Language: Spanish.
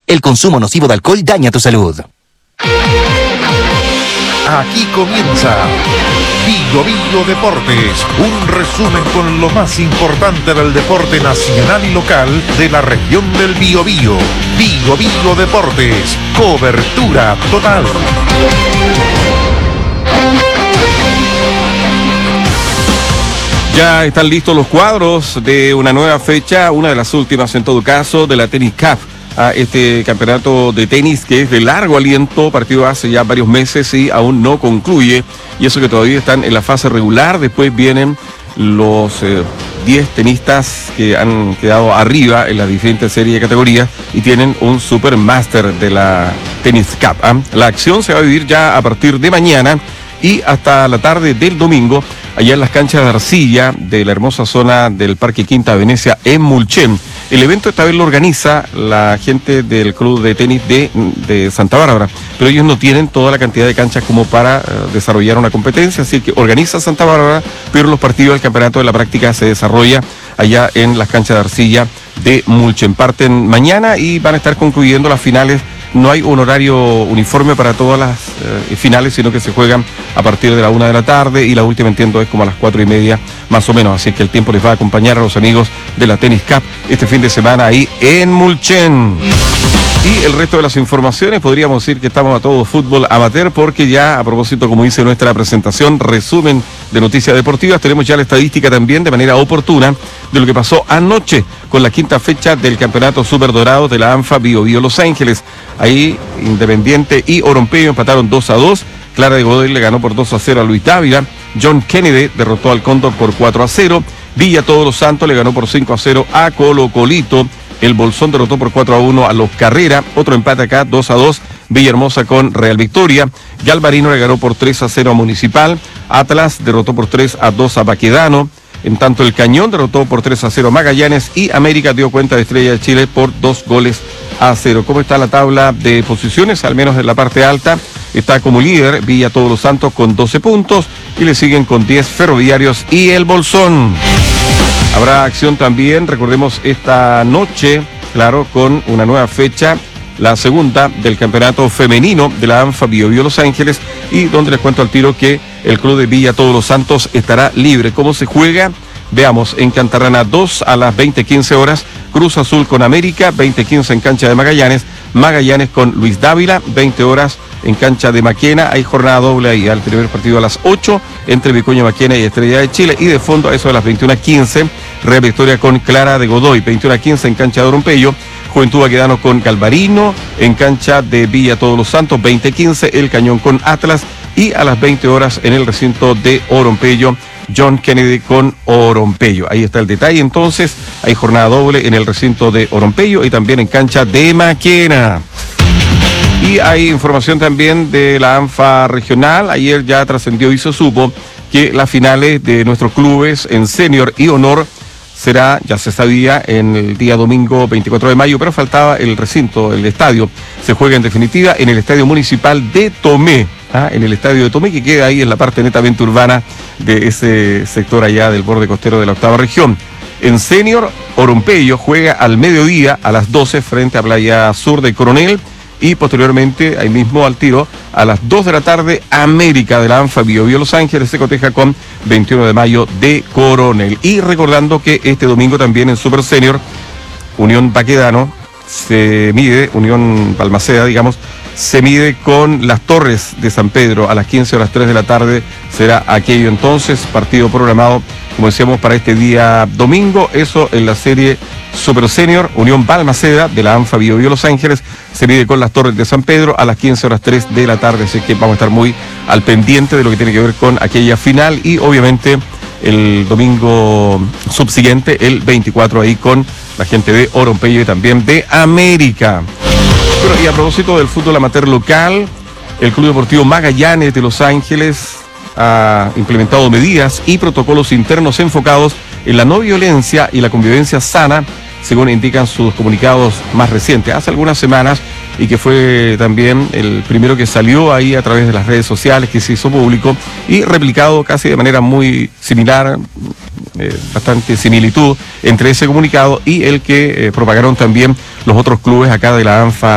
El consumo nocivo de alcohol daña tu salud. Aquí comienza Vigo Vigo Deportes, un resumen con lo más importante del deporte nacional y local de la región del Biobío. Vigo Vigo Deportes, cobertura total. Ya están listos los cuadros de una nueva fecha, una de las últimas en todo caso, de la Tennis Cup. A este campeonato de tenis que es de largo aliento, partido hace ya varios meses y aún no concluye, y eso que todavía están en la fase regular. Después vienen los 10 tenistas que han quedado arriba en las diferentes series de categorías y tienen un Supermaster de la Tennis Cup. La acción se va a vivir ya a partir de mañana y hasta la tarde del domingo, allá en las canchas de arcilla de la hermosa zona del Parque Quinta Venecia en Mulchen. El evento esta vez lo organiza la gente del club de tenis de Santa Bárbara, pero ellos no tienen toda la cantidad de canchas como para desarrollar una competencia, así que organiza Santa Bárbara, pero los partidos del campeonato de la práctica se desarrolla allá en las canchas de arcilla de Mulchen. Parten mañana y van a estar concluyendo las finales. No hay un horario uniforme para todas las finales, sino que se juegan a partir de la 1 de la tarde y la última, entiendo, es como a las 4:30 más o menos. Así que el tiempo les va a acompañar a los amigos de la Tennis Cup este fin de semana ahí en Mulchen. Y el resto de las informaciones, podríamos decir que estamos a todo fútbol amateur, porque ya, a propósito, como dice nuestra presentación, resumen de noticias deportivas, tenemos ya la estadística también de manera oportuna de lo que pasó anoche con la quinta fecha del campeonato Super Dorado de la ANFA Biobío Los Ángeles. Ahí Independiente y Orompello empataron 2-2. Clara de Godoy le ganó por 2-0 a Luis Dávila. John Kennedy derrotó al Cóndor por 4-0. Villa Todos los Santos le ganó por 5-0 a Colo Colito. El Bolsón derrotó por 4-1 a Los Carrera. Otro empate acá, 2-2. Villahermosa con Real Victoria. Galvarino le ganó por 3-0 a Municipal. Atlas derrotó por 3-2 a Baquedano. En tanto, el Cañón derrotó por 3-0 a Magallanes y América dio cuenta de Estrella de Chile por 2-0. ¿Cómo está la tabla de posiciones? Al menos en la parte alta está como líder Villa Todos los Santos con 12 puntos y le siguen con 10 Ferroviarios y el Bolsón. Habrá acción también, recordemos, esta noche, claro, con una nueva fecha, la segunda del campeonato femenino de la ANFA Biobío Los Ángeles, y donde les cuento al tiro que el club de Villa Todos los Santos estará libre. ¿Cómo se juega? Veamos, en Cantarrana 2 a las 20:15 horas, Cruz Azul con América, 20:15 en cancha de Magallanes, Magallanes con Luis Dávila, 20 horas en cancha de Maquena. Hay jornada doble ahí, al primer partido a las 8 entre Vicuña Maquena y Estrella de Chile, y de fondo a eso de las 21:15, Real Victoria con Clara de Godoy, 21:15 en cancha de Orompello, Juventud Baquedano con Galvarino, en cancha de Villa Todos los Santos, 20:15 el Cañón con Atlas, y a las 20 horas en el recinto de Orompello, John Kennedy con Orompello. Ahí está el detalle. Entonces, hay jornada doble en el recinto de Orompello y también en cancha de Maquena. Y hay información también de la ANFA regional. Ayer ya trascendió y se supo que las finales de nuestros clubes en senior y honor será, ya se sabía, en el día domingo 24 de mayo, pero faltaba el recinto, el estadio. Se juega en definitiva en el Estadio Municipal de Tomé, en el Estadio de Tomé, que queda ahí en la parte netamente urbana de ese sector allá del borde costero de la octava región. En senior, Orompello juega al mediodía a las 12 frente a Playa Sur de Coronel, y posteriormente, ahí mismo al tiro, a las 2 de la tarde, América de la ANFA Biobío Los Ángeles se coteja con 21 de mayo de Coronel. Y recordando que este domingo también en Super Senior, Unión Baquedano se mide, Unión Balmaceda, digamos, se mide con Las Torres de San Pedro a las 15 horas 3 de la tarde. Será aquello entonces, partido programado, como decíamos, para este día domingo. Eso en la serie Super Senior. Unión Balmaceda de la ANFA Biobío Los Ángeles se mide con Las Torres de San Pedro a las 15 horas 3 de la tarde. Así que vamos a estar muy al pendiente de lo que tiene que ver con aquella final, y obviamente el domingo subsiguiente, el 24, ahí con la gente de Orompello y también de América. Bueno, y a propósito del fútbol amateur local, el Club Deportivo Magallanes de Los Ángeles ha implementado medidas y protocolos internos enfocados en la no violencia y la convivencia sana, según indican sus comunicados más recientes, hace algunas semanas, y que fue también el primero que salió ahí a través de las redes sociales, que se hizo público y replicado casi de manera muy similar, bastante similitud entre ese comunicado y el que propagaron también los otros clubes acá de la ANFA